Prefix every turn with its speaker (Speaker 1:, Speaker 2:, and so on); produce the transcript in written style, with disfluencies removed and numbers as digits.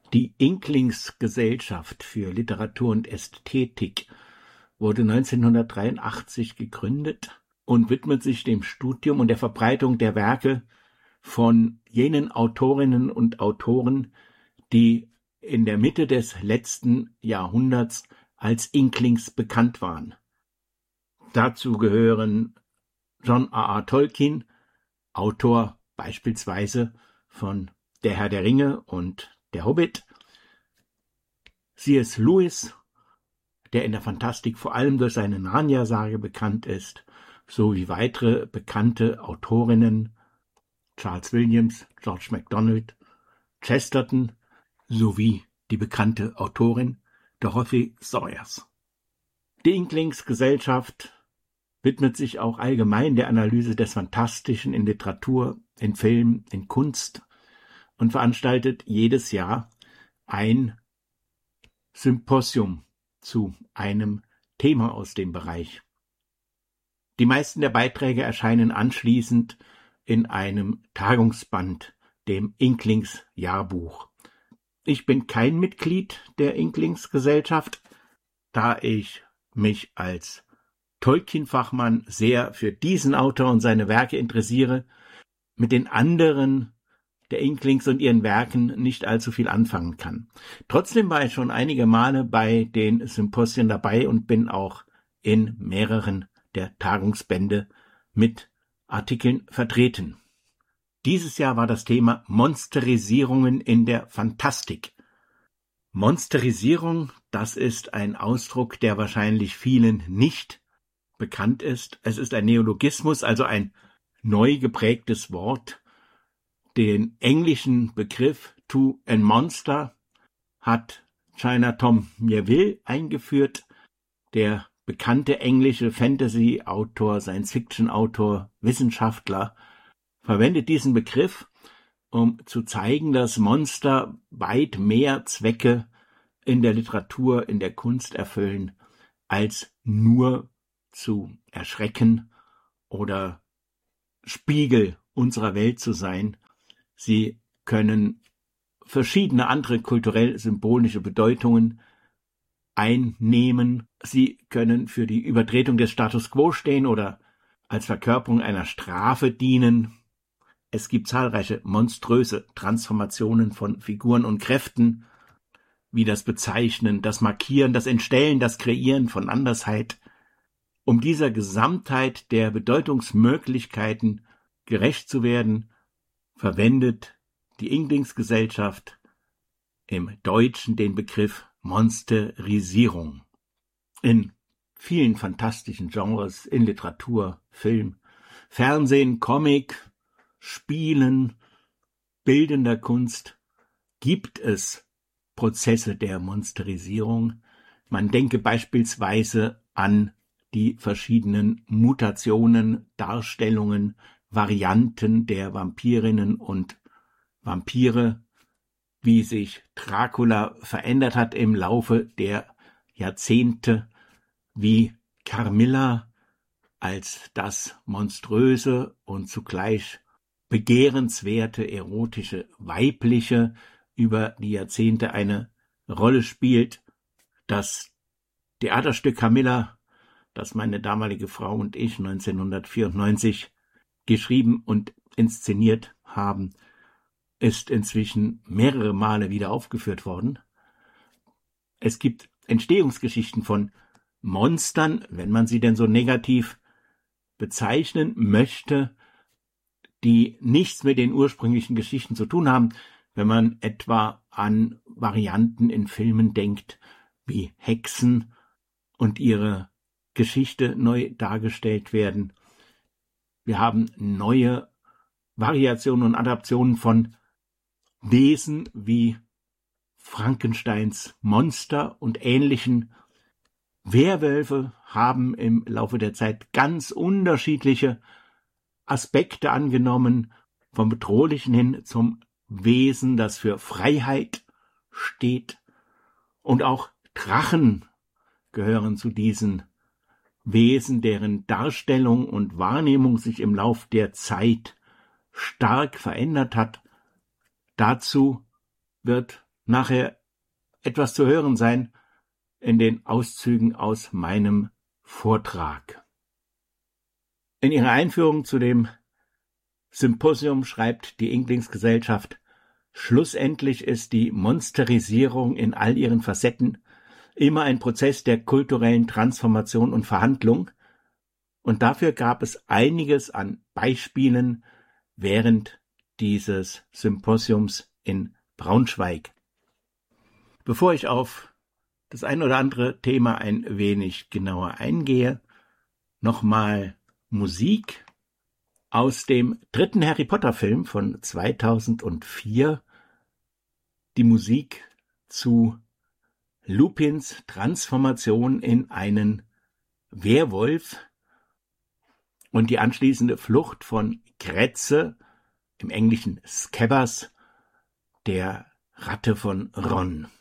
Speaker 1: Die Inklings-Gesellschaft für Literatur und Ästhetik wurde 1983 gegründet und widmet sich dem Studium und der Verbreitung der Werke von jenen Autorinnen und Autoren, die in der Mitte des letzten Jahrhunderts als Inklings bekannt waren. Dazu gehören John R.R. Tolkien, Autor beispielsweise von Der Herr der Ringe und Der Hobbit, C.S. Lewis, der in der Fantastik vor allem durch seine Narnia-Sage bekannt ist, sowie weitere bekannte Autorinnen, Charles Williams, George MacDonald, Chesterton, sowie die bekannte Autorin Dorothy Sayers. Die Inklings-Gesellschaft widmet sich auch allgemein der Analyse des Fantastischen in Literatur, in Film, in Kunst und veranstaltet jedes Jahr ein Symposium zu einem Thema aus dem Bereich. Die meisten der Beiträge erscheinen anschließend in einem Tagungsband, dem Inklings-Jahrbuch. Ich bin kein Mitglied der Inklings-Gesellschaft, da ich mich als Tolkien-Fachmann sehr für diesen Autor und seine Werke interessiere, mit den anderen der Inklings und ihren Werken nicht allzu viel anfangen kann. Trotzdem war ich schon einige Male bei den Symposien dabei und bin auch in mehreren der Tagungsbände mit Artikeln vertreten. Dieses Jahr war das Thema Monsterisierungen in der Fantastik. Monsterisierung, das ist ein Ausdruck, der wahrscheinlich vielen nicht bekannt ist. Es ist ein Neologismus, also ein neu geprägtes Wort. Den englischen Begriff to a monster hat China Tom Merville eingeführt, der bekannte englische Fantasy-Autor, Science-Fiction-Autor, Wissenschaftler, verwendet diesen Begriff, um zu zeigen, dass Monster weit mehr Zwecke in der Literatur, in der Kunst erfüllen, als nur zu erschrecken oder Spiegel unserer Welt zu sein. Sie können verschiedene andere kulturell-symbolische Bedeutungen einnehmen. Sie können für die Übertretung des Status quo stehen oder als Verkörperung einer Strafe dienen. Es gibt zahlreiche monströse Transformationen von Figuren und Kräften, wie das Bezeichnen, das Markieren, das Entstellen, das Kreieren von Andersheit. Um dieser Gesamtheit der Bedeutungsmöglichkeiten gerecht zu werden, verwendet die Inklings-Gesellschaft im Deutschen den Begriff Monsterisierung. In vielen fantastischen Genres, in Literatur, Film, Fernsehen, Comic, Spielen, bildender Kunst gibt es Prozesse der Monsterisierung. Man denke beispielsweise an die verschiedenen Mutationen, Darstellungen, Varianten der Vampirinnen und Vampire, wie sich Dracula verändert hat im Laufe der Jahrzehnte, wie Carmilla als das monströse und zugleich begehrenswerte, erotische, weibliche über die Jahrzehnte eine Rolle spielt. Das Theaterstück Carmilla, das meine damalige Frau und ich 1994 geschrieben und inszeniert haben, ist inzwischen mehrere Male wieder aufgeführt worden. Es gibt Entstehungsgeschichten von Monstern, wenn man sie denn so negativ bezeichnen möchte, die nichts mit den ursprünglichen Geschichten zu tun haben, wenn man etwa an Varianten in Filmen denkt, wie Hexen und ihre Geschichte neu dargestellt werden. Wir haben neue Variationen und Adaptionen von Wesen wie Frankensteins Monster und ähnlichen. Werwölfe haben im Laufe der Zeit ganz unterschiedliche Aspekte angenommen, vom Bedrohlichen hin zum Wesen, das für Freiheit steht. Und auch Drachen gehören zu diesen Wesen, deren Darstellung und Wahrnehmung sich im Lauf der Zeit stark verändert hat. Dazu wird nachher etwas zu hören sein in den Auszügen aus meinem Vortrag. In ihrer Einführung zu dem Symposium schreibt die Inklings-Gesellschaft: Schlussendlich ist die Monsterisierung in all ihren Facetten immer ein Prozess der kulturellen Transformation und Verhandlung, und dafür gab es einiges an Beispielen während dieses Symposiums in Braunschweig. Bevor ich auf das ein oder andere Thema ein wenig genauer eingehe, nochmal Musik aus dem 3. Harry Potter Film von 2004, die Musik zu Lupins Transformation in einen Werwolf und die anschließende Flucht von Kretze, im Englischen Scabbers, der Ratte von Ron.